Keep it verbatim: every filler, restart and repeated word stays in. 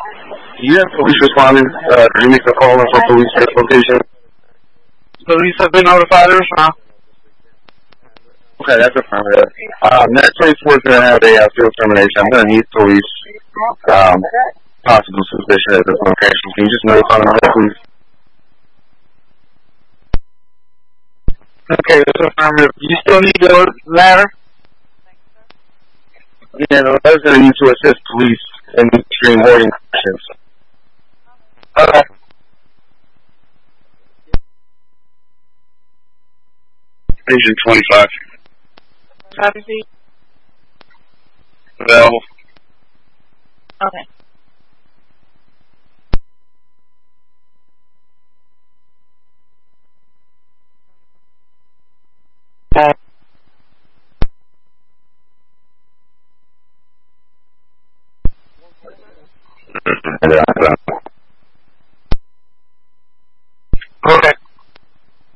Yeah, police responded. Uh, did you make a call from police location? Police have been notified as well. Okay, that's affirmative. Um, next place we're going to have a uh, field termination. I'm going to need police. Um, possible suspicion at this location. Can you just notify them, please? Okay, that's affirmative. You still need the ladder? Yeah, the letter's going to need to assist police in extreme hoarding actions. Okay. Station twenty-five. Copy, please. Available. Okay. And, uh,